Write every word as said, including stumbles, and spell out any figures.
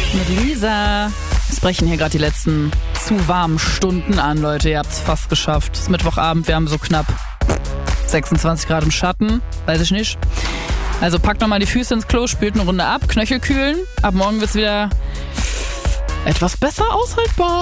mit Lisa. Es brechen hier gerade die letzten zu warmen Stunden an, Leute. Ihr habt es fast geschafft. Es ist Mittwochabend, wir haben so knapp sechsundzwanzig Grad im Schatten. Weiß ich nicht. Also packt nochmal die Füße ins Klo, spült eine Runde ab, Knöchel kühlen. Ab morgen wird es wieder etwas besser aushaltbar.